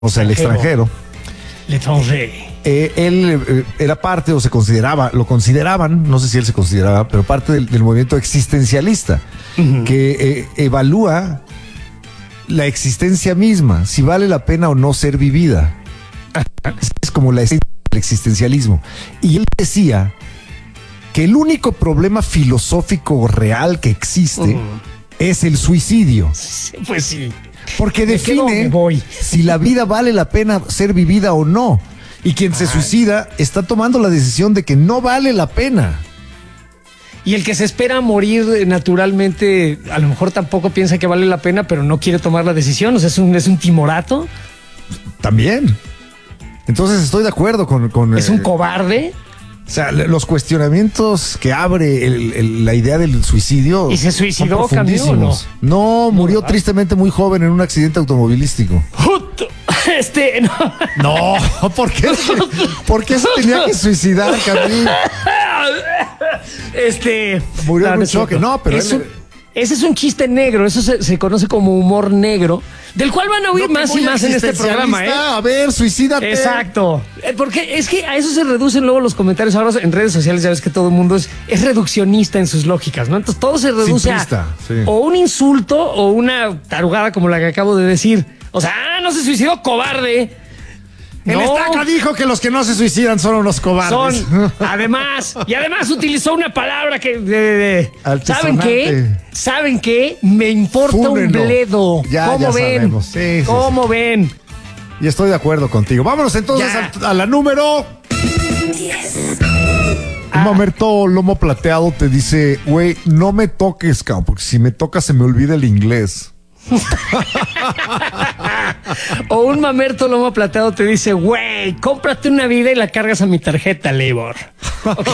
o sea, el extranjero. L'étranger. Él era parte, o se consideraba, lo consideraban, no sé si él se consideraba, pero parte del movimiento existencialista, que evalúa la existencia misma, si vale la pena o no ser vivida. Es como la esencia del existencialismo. Y él decía que el único problema filosófico real que existe es el suicidio. Pues sí. Porque Me quedo, me define voy. si la vida vale la pena ser vivida o no. Y quien se suicida está tomando la decisión de que no vale la pena. Y el que se espera morir naturalmente, a lo mejor tampoco piensa que vale la pena, pero no quiere tomar la decisión. O sea, es un timorato. También. Entonces estoy de acuerdo con Es un cobarde. o sea, los cuestionamientos que abre la idea del suicidio. ¿Y se suicidó, cambió o no? No, murió ¿verdad? tristemente muy joven en un accidente automovilístico. Justo. No. No, ¿por qué se tenía que suicidar, Camil? Murió en un choque. No, pero ese es un chiste negro, eso se conoce como humor negro, del cual van a oír más y más en este programa, ¿eh? A ver, suicídate. Exacto. Porque es que a eso se reducen luego los comentarios. Ahora en redes sociales ya ves que todo el mundo es reduccionista en sus lógicas, ¿no? Entonces todo se reduce Simplista, sí. o un insulto o una tarugada como la que acabo de decir. O sea, no se suicidó, cobarde. El Estaca dijo que los que no se suicidan son unos cobardes. Además utilizó una palabra que ¿saben Altisonante. qué? ¿Saben qué? Me importa Fúnenlo. un bledo. Ya ¿Cómo ven? sabemos. Sí, ¿Cómo ven? Y estoy de acuerdo contigo. Vámonos entonces a la número 10. Un mamerto lomo plateado te dice, güey, no me toques, cabrón, porque si me tocas se me olvida el inglés. O un mamerto lomo plateado te dice, güey, cómprate una vida y la cargas a mi tarjeta, Labor. Okay.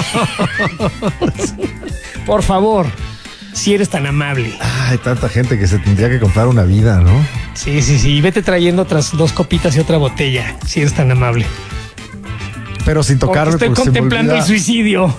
Por favor, si eres tan amable. Hay tanta gente que se tendría que comprar una vida, ¿no? Sí. Y vete trayendo otras 2 copitas y otra botella, si eres tan amable. Pero sin tocarme. Porque estoy contemplando el suicidio.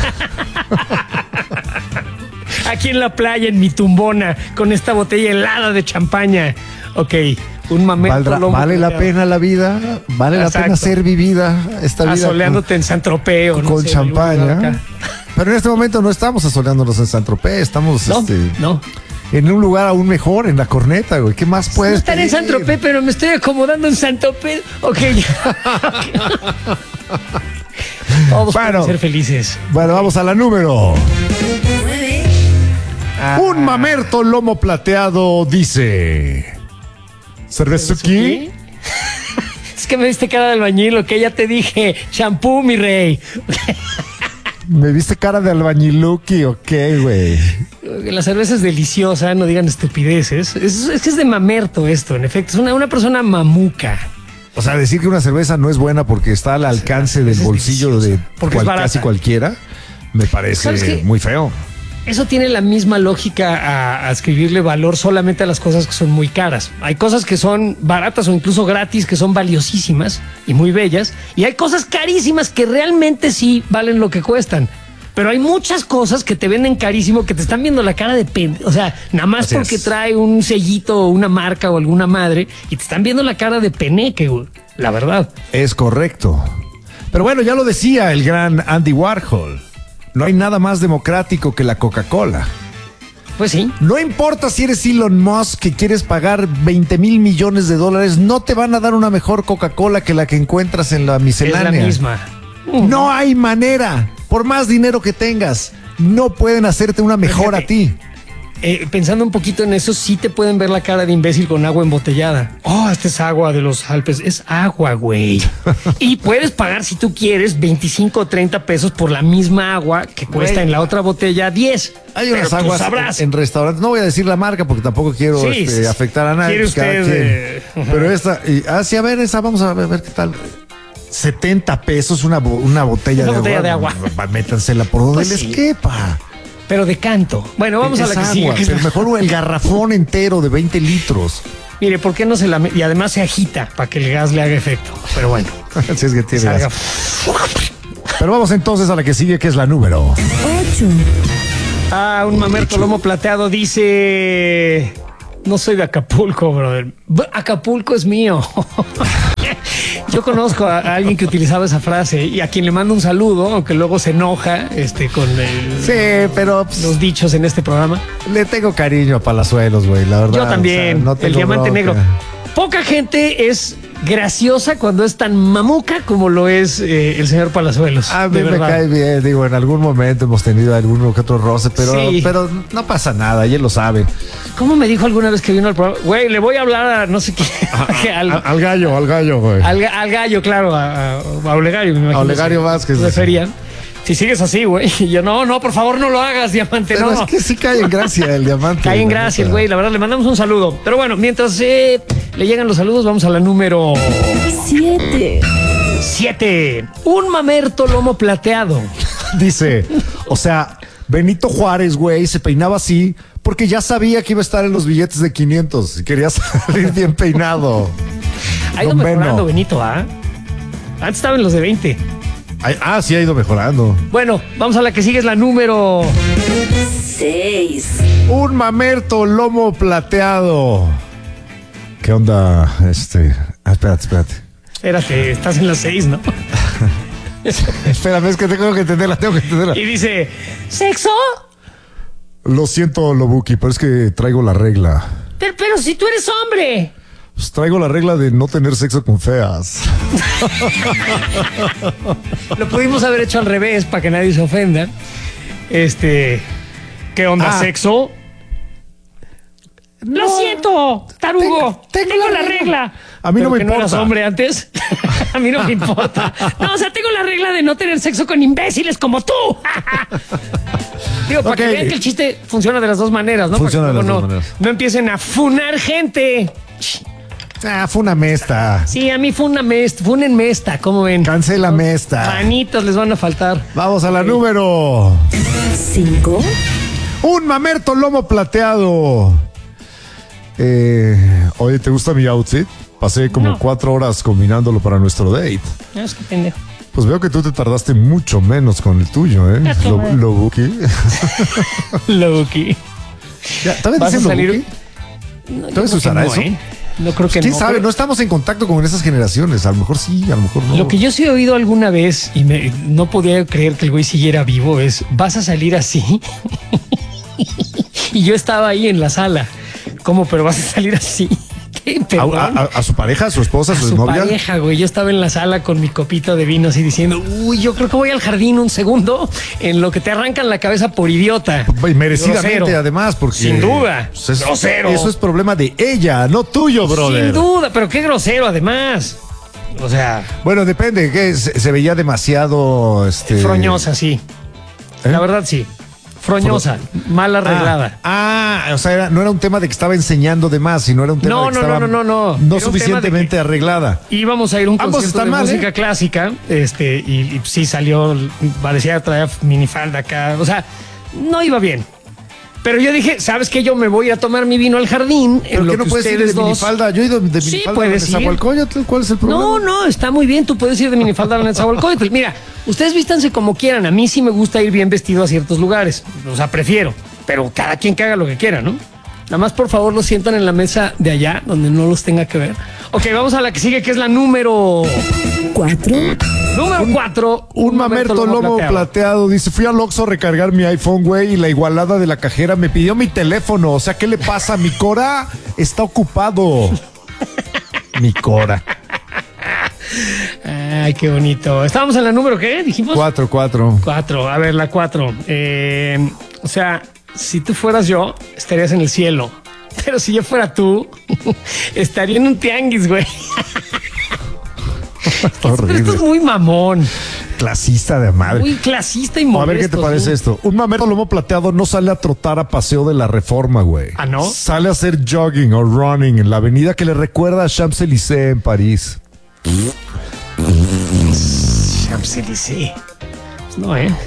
Aquí en la playa, en mi tumbona, con esta botella helada de champaña. Ok, un mamerto. ¿Vale la pena la vida? ¿Vale la pena ser vivida esta vida? Asoleándote en San Tropez. Con champaña. Pero en este momento no estamos asoleándonos en San Tropez, estamos no. en un lugar aún mejor, en la Corneta, güey. ¿Qué más puedes estar en San Tropez, pero me estoy acomodando en San Tropez. Ok. Todos pueden ser felices. Bueno, vamos a la número 9. Un mamerto lomo plateado dice: ¿cerveza aquí? Es que me viste cara de albañil, ok, ya te dije. Shampoo, mi rey. ¿Me viste cara de albañiluki? Ok, güey. La cerveza es deliciosa, no digan estupideces. Es que es de mamerto esto, en efecto. Es una persona mamuca. O sea, decir que una cerveza no es buena porque está al alcance del bolsillo de casi cualquiera, me parece muy feo. Eso tiene la misma lógica a escribirle valor solamente a las cosas que son muy caras. Hay cosas que son baratas o incluso gratis que son valiosísimas y muy bellas. Y hay cosas carísimas que realmente sí valen lo que cuestan. Pero hay muchas cosas que te venden carísimo que te están viendo la cara de o sea, nada más así porque trae un sellito o una marca o alguna madre y te están viendo la cara de peneque, güey. La verdad. Es correcto. Pero bueno, ya lo decía el gran Andy Warhol. No hay nada más democrático que la Coca-Cola. Pues sí. No importa si eres Elon Musk que quieres pagar 20 mil millones de dólares, no te van a dar una mejor Coca-Cola que la que encuentras en la miscelánea. Es la misma. No hay manera. Por más dinero que tengas, no pueden hacerte una mejor a ti. Pensando un poquito en eso, sí te pueden ver la cara de imbécil con agua embotellada. Oh, esta es agua de los Alpes. Es agua, güey. Y puedes pagar, si tú quieres, 25 o 30 pesos por la misma agua que cuesta en la otra botella 10. Hay unas aguas en restaurantes. No voy a decir la marca porque tampoco quiero afectar a nadie. Pero esta... sí, a ver, esa vamos a ver qué tal. 70 pesos una botella de agua. Métansela por donde les quepa. Pero de canto. Bueno, vamos a la que sigue. Pero mejor el garrafón entero de 20 litros. Mire, ¿por qué no se la y además se agita para que el gas le haga efecto? Pero bueno. Así es que tiene gas. Pero vamos entonces a la que sigue, que es la número 8. Un mamerto lomo plateado dice: no soy de Acapulco, brother. Acapulco es mío. Yo conozco a alguien que utilizaba esa frase y a quien le mando un saludo, aunque luego se enoja con Sí, pero pues, los dichos en este programa. le tengo cariño a Palazuelos, güey, la verdad. Yo también, no el tengo diamante bronca. negro. Poca gente es graciosa cuando es tan mamuca como lo es el señor Palazuelos. A mí de me verdad. cae bien, digo, en algún momento hemos tenido alguno que otro roce, Sí. pero no pasa nada, y él lo sabe. ¿Cómo me dijo alguna vez que vino al programa? Güey, le voy a hablar a no sé qué. Al gallo, güey. Al gallo, claro, a Olegario, me imagino. A Olegario Vázquez. Referían. Si sigues así, güey. Y yo, no, por favor, no lo hagas, diamante, Pero no. es que sí cae en gracia el diamante. Cae en la gracia el neta. güey, la verdad, le mandamos un saludo. Pero bueno, mientras le llegan los saludos, vamos a la número 7. 7. Un mamerto lomo plateado. Dice, o sea, Benito Juárez, güey, se peinaba así porque ya sabía que iba a estar en los billetes de 500 y quería salir bien peinado. Ha ido Don mejorando, Beno. Benito, ¿ah? Antes estaba en los de 20. Sí ha ido mejorando. Bueno, vamos a la que sigue, es la número 6. Un mamerto lomo plateado. ¿Qué onda? Espérate. Espérate, estás en las 6, ¿no? Espérame, es que tengo que entenderla. Y dice, ¿sexo? Lo siento, Lobuki, pero es que traigo la regla. Pero si tú eres hombre. Pues traigo la regla de no tener sexo con feas. Lo pudimos haber hecho al revés para que nadie se ofenda. ¿Qué onda, sexo? Lo siento, tarugo. Tengo la regla. A mí no me ¿Que no eras importa. hombre antes? A mí no me importa. No, o sea, tengo la regla de no tener sexo con imbéciles como tú. Digo, para que Ok. vean que el chiste funciona de las dos maneras, ¿no? Funciona Para que de las luego dos maneras. no empiecen a funar gente. Fue una mesta. Sí, a mí fúnenme esta, ¿cómo ven? Cancélame esta. Manitos les van a faltar. Vamos a la número. 5. Un mamerto lomo plateado. Oye, ¿te gusta mi outfit? Pasé como No. 4 horas combinándolo para nuestro date. No, es que pendejo. Pues veo que tú te tardaste mucho menos con el tuyo, ¿eh? Ya, toma. Lobuki. Loki. ¿Estás ¿Vas a diciendo salir? Lobuki? No, ¿Todavía se yo creo usará que no, eso? ¿eh? No creo que ¿Quién no. sabe? pero No estamos en contacto con esas generaciones. A lo mejor sí, a lo mejor no. Lo que yo sí he oído alguna vez y no podía creer que el güey siguiera vivo es, vas a salir así. Y yo estaba ahí en la sala. ¿Cómo? Pero vas a salir así. ¿Qué? Perdón. ¿A su pareja, a su esposa, a A su su novia? pareja, güey. Yo estaba en la sala con mi copita de vino así diciendo, uy, yo creo que voy al jardín un segundo en lo que te arrancan la cabeza por idiota. Y merecidamente, Grosero. además, porque. Sin duda. Pues es- Grosero. Eso es problema de ella, no tuyo, brother. Sin duda, pero qué grosero además. O sea, Bueno, depende, que se veía demasiado. froñosa, sí. ¿Eh? La verdad, sí. Froñosa, mal arreglada. O sea, no era un tema de que estaba enseñando de más, sino era un tema No, de que no, estaba no, no, no. Era un no tema suficientemente de arreglada. Íbamos a ir a un Ambos concierto están de mal, música ¿eh? clásica, y sí salió, parecía traer minifalda acá, o sea, no iba bien. Pero yo dije, ¿sabes qué? Yo me voy a tomar mi vino al jardín. ¿Pero en lo qué no que puedes ir ustedes de dos... minifalda? Yo he ido de Sí, minifalda puedes a ir. Nezahualcóyotl. ¿Cuál es el problema? No, está muy bien, tú puedes ir de minifalda a la Nezahualcóyotl. Mira, ustedes vístanse como quieran, a mí sí me gusta ir bien vestido a ciertos lugares, o sea, prefiero, pero cada quien que haga lo que quiera, ¿no? Nada más, por favor, los sientan en la mesa de allá, donde no los tenga que ver. Ok, vamos a la que sigue, que es la número 4. Número 4. Un mamerto lomo plateado. Dice, fui al Oxxo a recargar mi iPhone, güey, y la igualada de la cajera me pidió mi teléfono. O sea, ¿qué le pasa? Mi Cora está ocupado. Mi Cora. Ay, qué bonito. Estábamos en la número, ¿qué? Dijimos 4. 4. A ver, la 4. O sea, si tú fueras yo, estarías en el cielo. Pero si yo fuera tú, estaría en un tianguis, güey. Pero esto es muy mamón. Clasista de madre. Muy clasista y A molesto. ver qué te parece ¿sí? esto. Un mamerto lomo plateado no sale a trotar a Paseo de la Reforma, güey. ¿Ah, no? Sale a hacer jogging o running en la avenida que le recuerda a Champs-Élysées en París. Champs-Élysées. Pues no, ¿eh?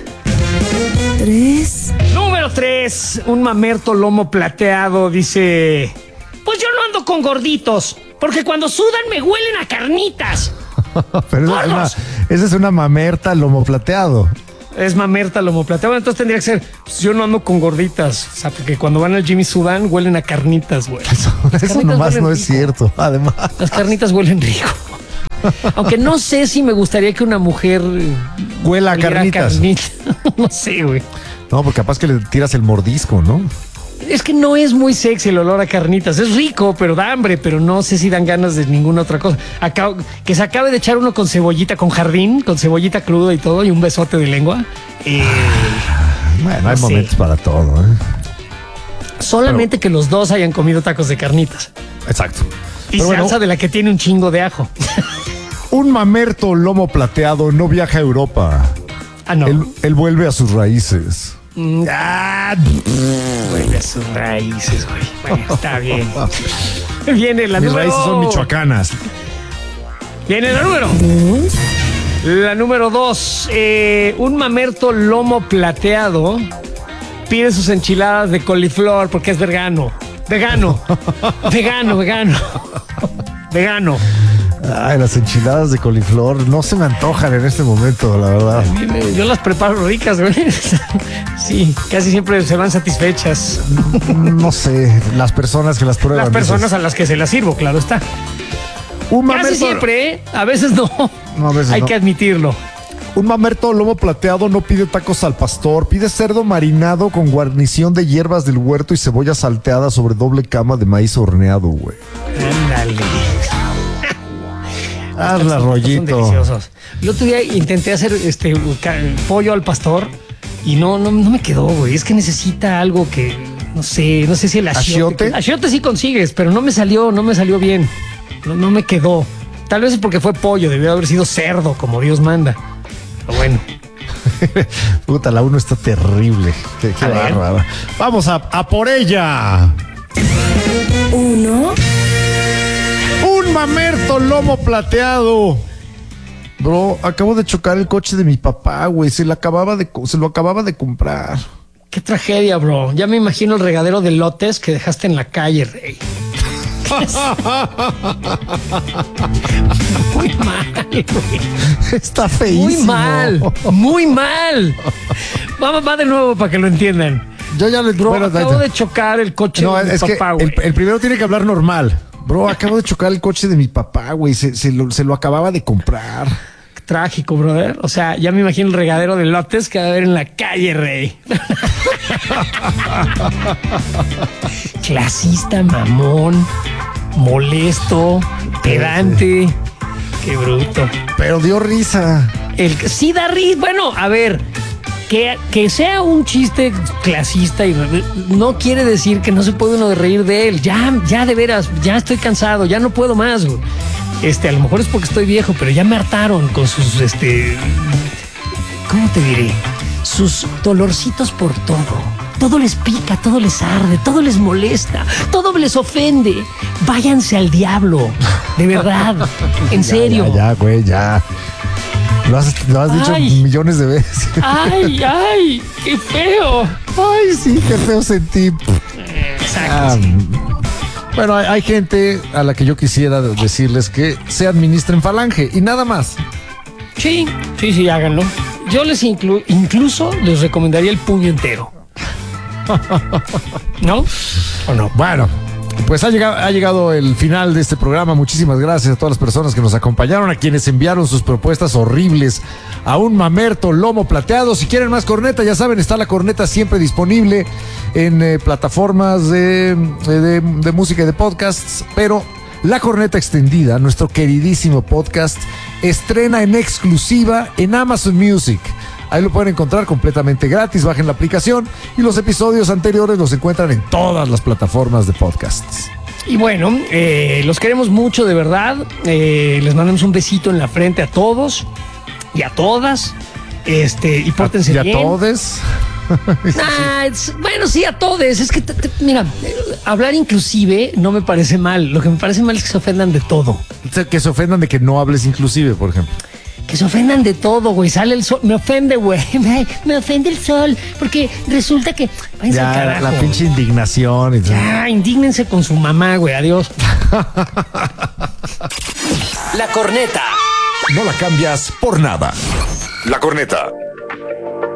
3. Número 3. Un mamerto lomo plateado dice: pues yo no ando con gorditos, porque cuando sudan me huelen a carnitas. Pero ¡Gordos! esa es una mamerta lomo plateado. Es mamerta lomo plateado. Bueno, entonces tendría que ser, pues yo no ando con gorditas. O sea, porque cuando van al Jimmy Sudan huelen a carnitas, güey. Eso nomás no es cierto. Además, las carnitas huelen rico. Aunque no sé si me gustaría que una mujer huela a carnitas. No sé, güey. No, porque capaz que le tiras el mordisco, ¿no? Es que no es muy sexy el olor a carnitas. Es rico, pero da hambre, pero no sé si dan ganas de ninguna otra cosa. Que se acabe de echar uno con cebollita, con jardín, con cebollita cruda y todo, y un besote de lengua. Bueno, no hay momentos para todo, ¿eh? Solamente que los dos hayan comido tacos de carnitas. Exacto. Y salsa de la que tiene un chingo de ajo. Un mamerto lomo plateado no viaja a Europa. Ah, no. Él vuelve a sus raíces. Vuelve a sus raíces, güey. Bueno, está bien. Viene la Mis número... raíces son michoacanas. Viene la número... La número 2. Un mamerto lomo plateado pide sus enchiladas de coliflor porque es vegano. Vegano. Ay, las enchiladas de coliflor no se me antojan en este momento, la verdad. Yo las preparo ricas, güey. Sí, casi siempre se van satisfechas. No sé, las personas que las prueban. Las personas a las que se las sirvo, claro está. Casi siempre, ¿eh? A veces no. No, a veces hay no. que admitirlo. Un mamerto lomo plateado no pide tacos al pastor, pide cerdo marinado con guarnición de hierbas del huerto y cebolla salteada sobre doble cama de maíz horneado, güey. Ándale. Hazla, rollito. Son deliciosos. El otro día intenté hacer pollo al pastor y no me quedó, güey. Es que necesita algo que, no sé si el achiote. Achiote sí consigues, pero no me salió bien. No me quedó. Tal vez es porque fue pollo, debió haber sido cerdo, como Dios manda. Pero bueno. Puta, la 1 está terrible. Qué bárbara. Vamos a por ella. 1. Un mamerto lomo plateado. Bro, acabo de chocar el coche de mi papá, güey. Se lo acababa de comprar. Qué tragedia, bro. Ya me imagino el regadero de lotes que dejaste en la calle, rey. Muy mal, güey. Está feísimo. Muy mal. Va de nuevo para que lo entiendan. Yo ya le acabo de chocar el coche de mi papá, güey. El primero tiene que hablar normal. Bro, acabo de chocar el coche de mi papá, güey. Se lo acababa de comprar. Qué trágico, brother. O sea, ya me imagino el regadero de lotes que va a haber en la calle, rey. Clasista, mamón, molesto, pedante. Qué bruto. Pero dio risa. Sí da risa. Bueno, a ver, que sea un chiste clasista y no quiere decir que no se puede uno de reír de él. Ya de veras, ya estoy cansado, ya no puedo más, güey. A lo mejor es porque estoy viejo, pero ya me hartaron con sus, ¿cómo te diré? Sus dolorcitos por todo. Todo les pica, todo les arde, todo les molesta, todo les ofende. Váyanse al diablo, de verdad, en serio. Ya, güey, ya. Lo has dicho millones de veces. Ay, qué feo. Ay, sí, qué feo sentí. Exacto. Bueno, hay gente a la que yo quisiera decirles que se administren falange y nada más. Sí, háganlo. Yo les incluso les recomendaría el puño entero. ¿No? ¿O no? Bueno, pues ha llegado el final de este programa. Muchísimas gracias a todas las personas que nos acompañaron, a quienes enviaron sus propuestas horribles a un mamerto lomo plateado. Si quieren más corneta, ya saben, está la corneta siempre disponible en plataformas de música y de podcasts, pero La Corneta Extendida, nuestro queridísimo podcast, estrena en exclusiva en Amazon Music. Ahí lo pueden encontrar completamente gratis. Bajen la aplicación y los episodios anteriores los encuentran en todas las plataformas de podcasts. Y bueno, los queremos mucho, de verdad. Les mandamos un besito en la frente a todos y a todas. Y pórtense bien. ¿Y a todes? Bueno, sí, a todos. Es que, mira, hablar inclusive no me parece mal. Lo que me parece mal es que se ofendan de todo. O sea, que se ofendan de que no hables inclusive, por ejemplo. Que se ofendan de todo, güey. Sale el sol. Me ofende, güey. Me ofende el sol. Porque resulta que... Ya, carajo, la pinche indignación. Y ya, indígnense con su mamá, güey. Adiós. La Corneta. No la cambias por nada. La Corneta.